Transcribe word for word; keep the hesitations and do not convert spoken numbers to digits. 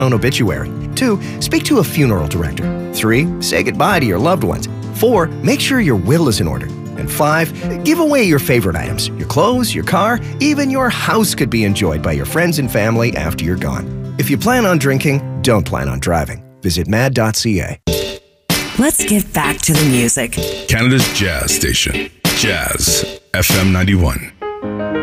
own obituary. Two, speak to a funeral director. Three, say goodbye to your loved ones. Four, make sure your will is in order. And five, give away your favorite items. Your clothes, your car, even your house could be enjoyed by your friends and family after you're gone. If you plan on drinking, don't plan on driving. Visit mad dot c a. Let's get back to the music. Canada's Jazz Station. Jazz F M ninety-one.